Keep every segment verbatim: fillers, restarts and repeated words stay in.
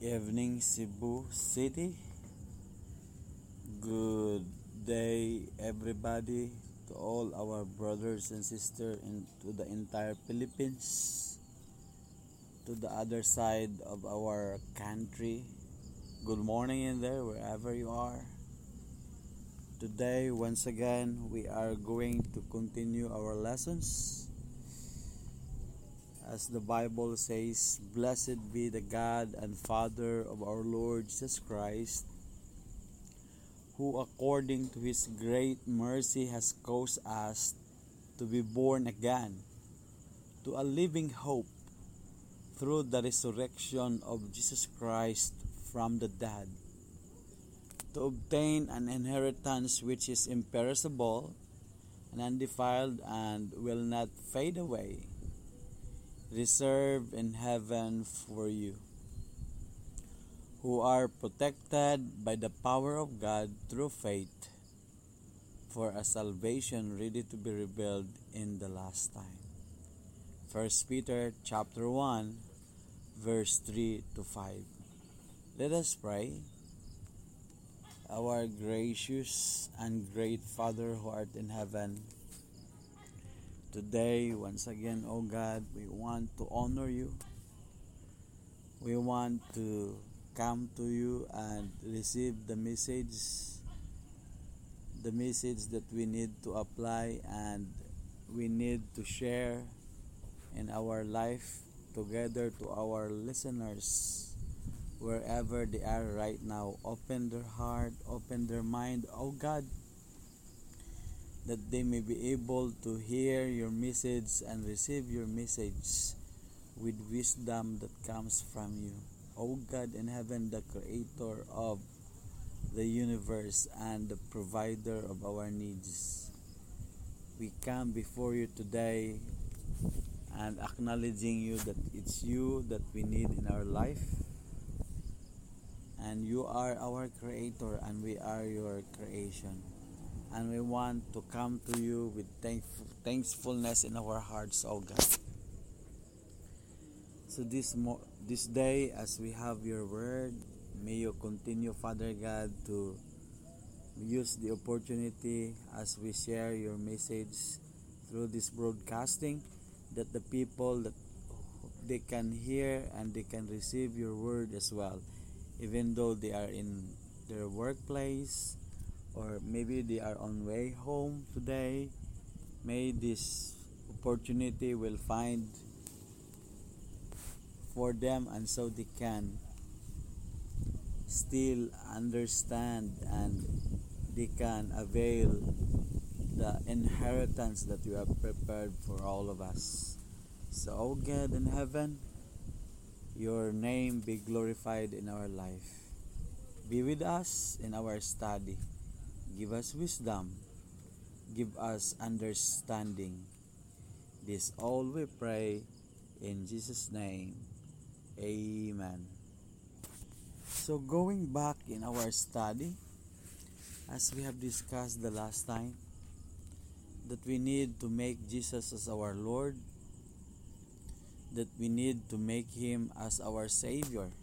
Evening, Cebu City. Good day, everybody, to all our brothers and sisters and to the entire Philippines, to the other side of our country. Good morning in there, wherever you are. Today, once again, we are going to continue our lessons. As the Bible says, "Blessed be the God and Father of our Lord Jesus Christ, who according to His great mercy has caused us to be born again to a living hope through the resurrection of Jesus Christ from the dead, to obtain an inheritance which is imperishable and undefiled and will not fade away, reserved in heaven for you, who are protected by the power of God through faith, for a salvation ready to be revealed in the last time." First Peter chapter one, verse three to five. Let us pray. Our gracious and great Father who art in heaven, today, once again, O God, we want to honor you. We want to come to you and receive the message, the message that we need to apply and we need to share in our life together to our listeners, wherever they are right now. Open their heart, open their mind, O God, that they may be able to hear your message and receive your message with wisdom that comes from you. O God in heaven, the creator of the universe and the provider of our needs, we come before you today and acknowledging you that it's you that we need in our life, and you are our creator and we are your creation. And we want to come to you with thankful, thankfulness in our hearts, O God. So this mo- this day, as we have your word, may you continue, Father God, to use the opportunity as we share your message through this broadcasting, that the people that they can hear and they can receive your word as well, even though they are in their workplace, or maybe they are on way home today. May this opportunity will find for them, and so they can still understand and they can avail the inheritance that you have prepared for all of us. So, O God in heaven, your name be glorified in our life. Be with us in our study. Give us wisdom. Give us understanding. This all we pray in Jesus' name. Amen. So going back in our study, as we have discussed the last time, that we need to make Jesus as our Lord, that we need to make Him as our Savior,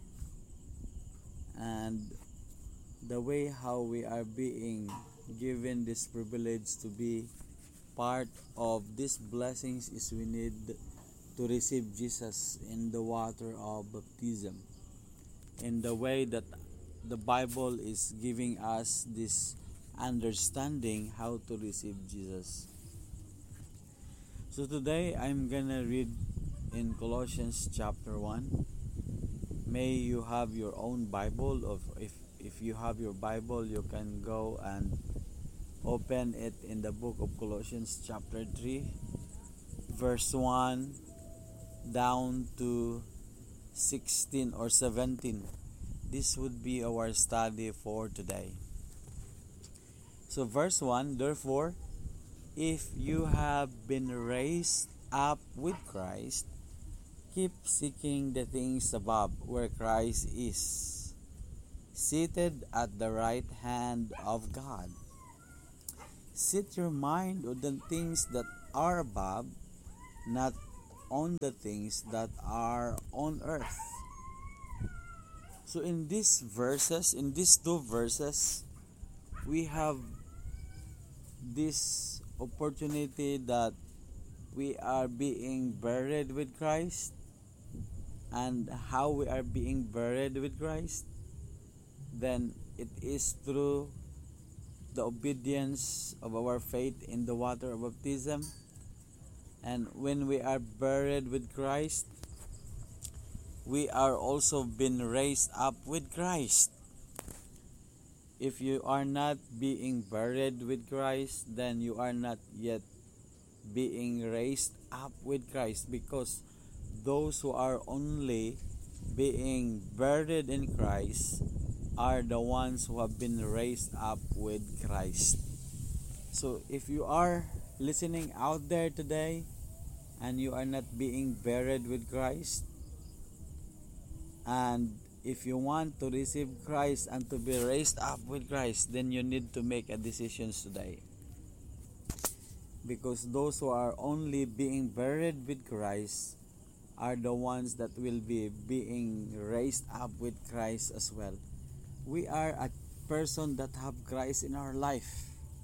and the way how we are being given this privilege to be part of these blessings is we need to receive Jesus in the water of baptism, in the way that the Bible is giving us this understanding how to receive Jesus. So today I'm gonna read in Colossians chapter one. May you have your own Bible, or if if you have your Bible, you can go and open it in the book of Colossians chapter three, verse one down to sixteen or seventeen. This would be our study for today. So verse one, "Therefore, if you have been raised up with Christ, keep seeking the things above, where Christ is, seated at the right hand of God. Set your mind on the things that are above, not on the things that are on earth." So in these verses, in these two verses, we have this opportunity that we are being buried with Christ. And how we are being buried with Christ, then it is through the obedience of our faith in the water of baptism. And when we are buried with Christ, we are also been raised up with Christ. If you are not being buried with Christ, then you are not yet being raised up with Christ, because those who are only being buried in Christ are the ones who have been raised up with Christ. So if you are listening out there today and you are not being buried with Christ, and if you want to receive Christ and to be raised up with Christ, then you need to make a decision today. Because those who are only being buried with Christ are the ones that will be being raised up with Christ as well. We are a person that have Christ in our life.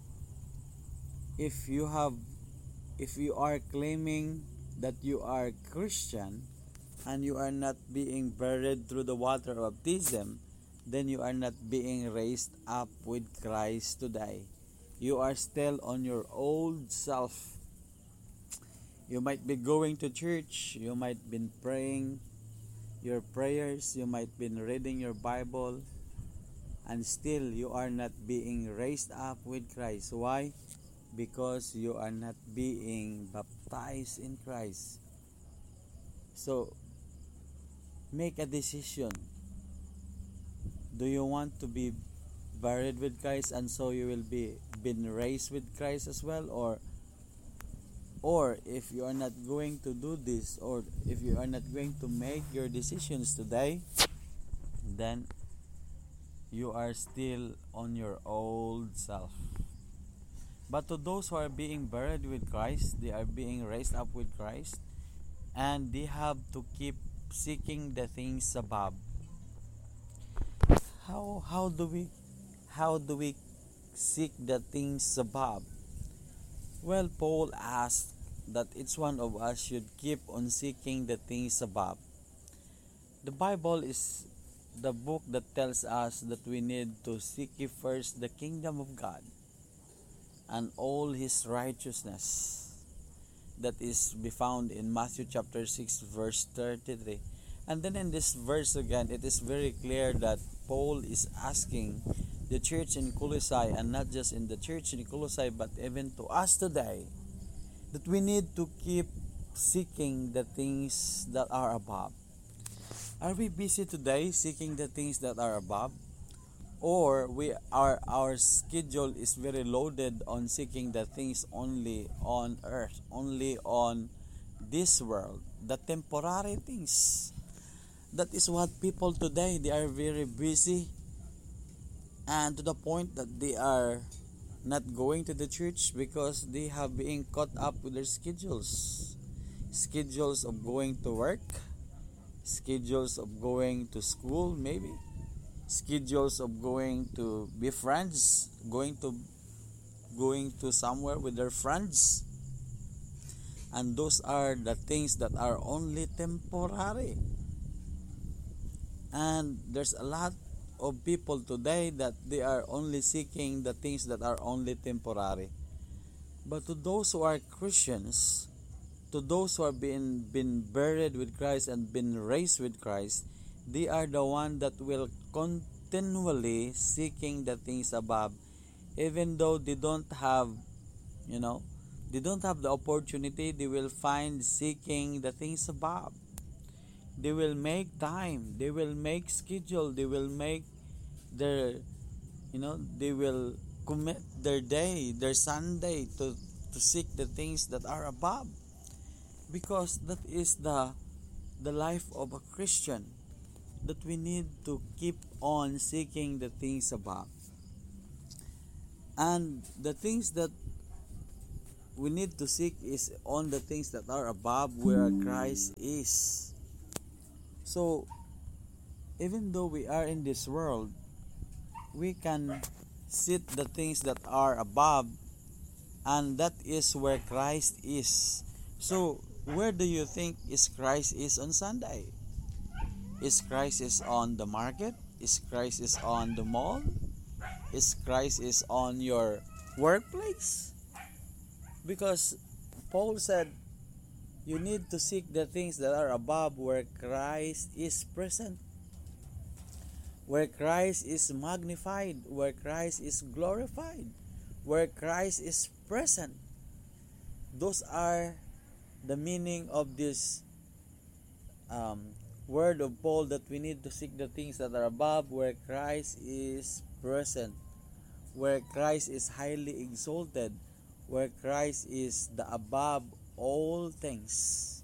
If you have, if you are claiming that you are Christian and you are not being buried through the water of baptism, then you are not being raised up with Christ today. You are still on your old self. You might be going to church, you might be praying your prayers, you might be reading your Bible, and still you are not being raised up with Christ. Why? Because you are not being baptized in Christ. So, make a decision. Do you want to be buried with Christ and so you will be been raised with Christ as well? Or Or if you are not going to do this, or if you are not going to make your decisions today, then you are still on your old self. But to those who are being buried with Christ, they are being raised up with Christ, and they have to keep seeking the things above. How how do we how do we seek the things above? Well, Paul asked that each one of us should keep on seeking the things above. The Bible is the book that tells us that we need to seek ye first the kingdom of God and all His righteousness. That is be found in Matthew chapter six verse thirty-three. And then in this verse again, it is very clear that Paul is asking the church in Colossae, and not just in the church in Colossae, but even to us today, that we need to keep seeking the things that are above. Are we busy today seeking the things that are above? Or we are our schedule is very loaded on seeking the things only on earth, only on this world, the temporary things? That is what people today, they are very busy, and to the point that they are not going to the church because they have been caught up with their schedules. Schedules of going to work, schedules of going to school maybe, schedules of going to be friends, going to going to somewhere with their friends. And those are the things that are only temporary. And there's a lot of people today that they are only seeking the things that are only temporary. But to those who are Christians, to those who are being been buried with Christ and been raised with Christ, they are the one that will continually seeking the things above, even though they don't have, you know, they don't have the opportunity. They will find seeking the things above. They will make time, they will make schedule, they will make their, you know, they will commit their day, their Sunday to, to seek the things that are above. Because that is the the life of a Christian, that we need to keep on seeking the things above. And the things that we need to seek is on the things that are above, where Christ is. So, even though we are in this world, we can seek the things that are above, and that is where Christ is. So, where do you think is Christ is on Sunday? Is Christ is on the market? Is Christ is on the mall? Is Christ is on your workplace? Because Paul said, you need to seek the things that are above, where Christ is present, where Christ is magnified, where Christ is glorified, where Christ is present. Those are the meaning of this um, word of Paul, that we need to seek the things that are above, where Christ is present, where Christ is highly exalted, where Christ is the above all things.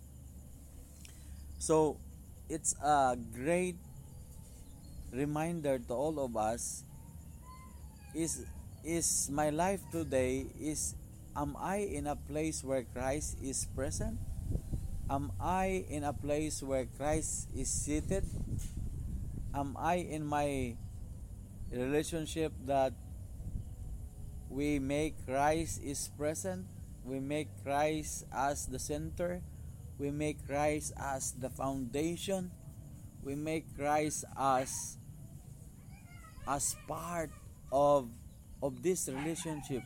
So it's a great reminder to all of us, is is my life today, is am I in a place where Christ is present? Am I in a place where Christ is seated? Am I in my relationship that we make Christ is present? We make Christ as the center. We make Christ as the foundation. We make Christ as as part of of this relationship.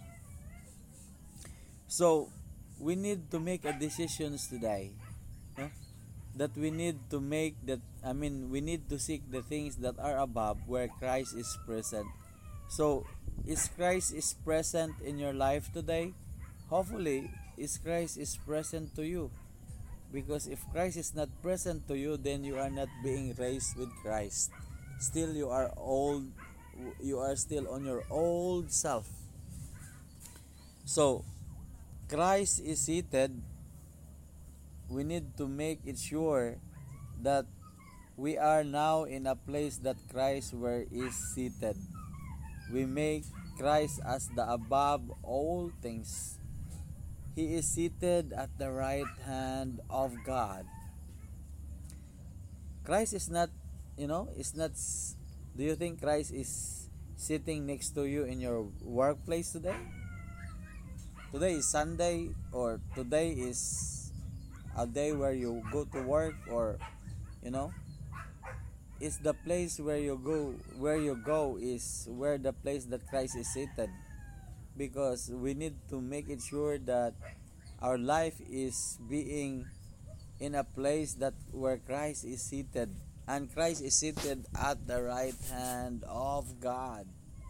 So we need to make a decisions today, no? That we need to make that I mean we need to seek the things that are above, where Christ is present. So is Christ is present in your life today? Hopefully is Christ is present to you, because if Christ is not present to you, then you are not being raised with Christ. Still you are old, you are still on your old self. So Christ is seated. We need to make it sure that we are now in a place that Christ where is seated. We make Christ as the above all things. He is seated at the right hand of God. Christ is not, you know, is not. Do you think Christ is sitting next to you in your workplace today? Today is Sunday, or today is a day where you go to work, or you know, is the place where you go where you go is where the place that Christ is seated. Because we need to make it sure that our life is being in a place that where Christ is seated, and Christ is seated at the right hand of God.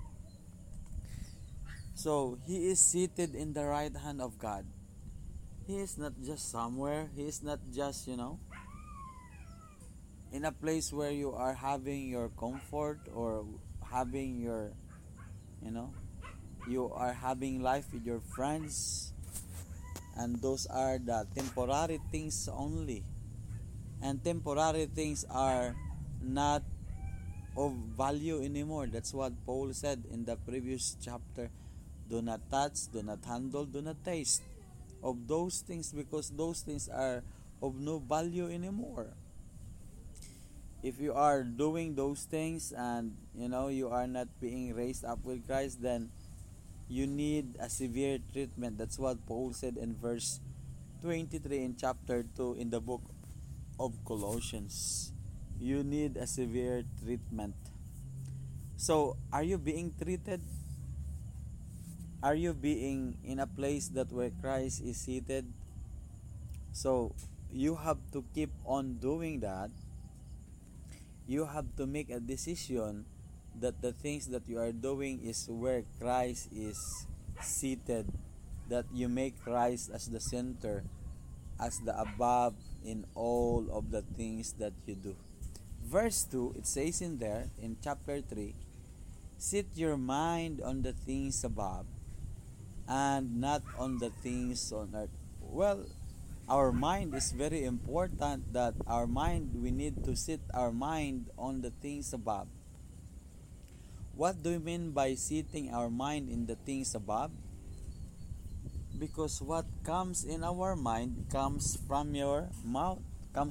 So he is seated in the right hand of God. He is not just somewhere. He is not just, you know, in a place where you are having your comfort, or having your, you know, you are having life with your friends, and those are the temporary things only. And temporary things are not of value anymore. That's what Paul said in the previous chapter. Do not touch, do not handle, do not taste of those things, because those things are of no value anymore. If you are doing those things, and you know you are not being raised up with Christ, then you need a severe treatment. That's what Paul said in verse twenty-three in chapter two in the book of Colossians. You need a severe treatment. So, are you being treated? Are you being in a place that where Christ is seated? So, you have to keep on doing that. You have to make a decision that the things that you are doing is where Christ is seated, that you make Christ as the center, as the above in all of the things that you do. Verse two, it says in there, in chapter three, set your mind on the things above, and not on the things on earth. Well, our mind is very important, that our mind, we need to set our mind on the things above. What do you mean by setting our mind in the things above? Because what comes in our mind comes from your mouth.